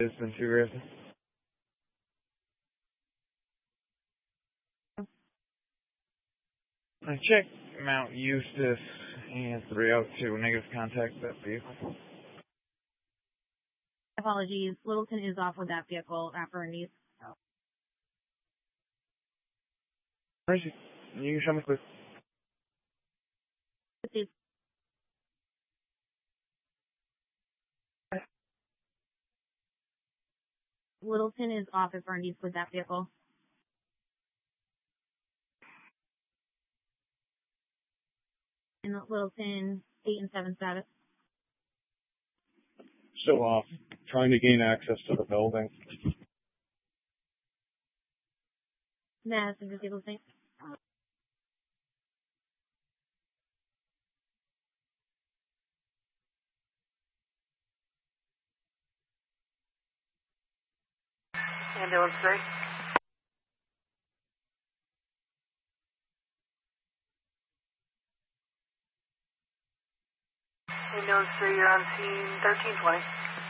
It's been too risky. I checked Mount Eustis and 302 negative contact that vehicle. Apologies, Littleton is off with that vehicle at Fernie's. Mercy, you can show me, please. Littleton is off at Fernie's with that vehicle. In Littleton, 8 and 7 status. Still off, trying to gain access to the building. Madison, Littleton. Ambulance 3. Ambulance 3, you're on scene 1320.